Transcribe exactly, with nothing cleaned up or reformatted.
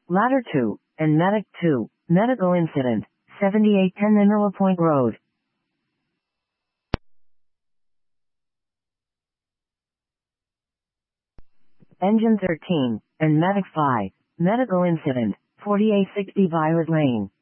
Ladder two, and Medic two, medical incident, seventy-eight ten Mineral Point Road. Engine thirteen, and Medic five, medical incident, forty-eight sixty Violet Lane.